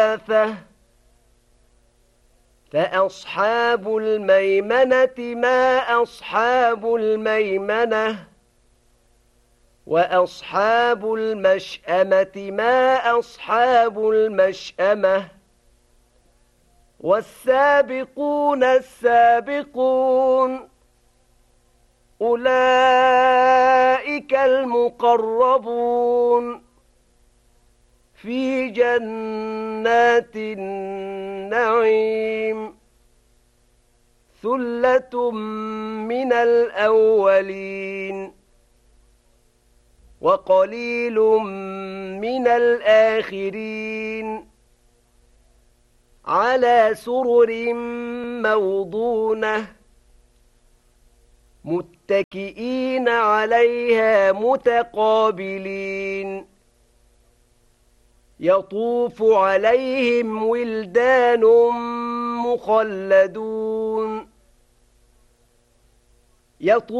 فأصحاب الميمنة ما أصحاب الميمنة وأصحاب المشأمة ما أصحاب المشأمة والسابقون السابقون أولئك المقربون في جنات النعيم ثلة من الأولين وقليل من الآخرين على سرر موضونة متكئين عليها متقابلين يطوف عليهم ولدان مخلدون